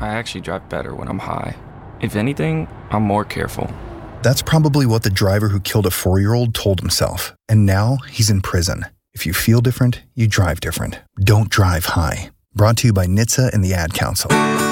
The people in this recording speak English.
I actually drive better when I'm high. If anything, I'm more careful. That's probably what the driver who killed a 4-year-old told himself, and now he's in prison. If you feel different, you drive different. Don't drive high. Brought to you by NHTSA and the Ad Council.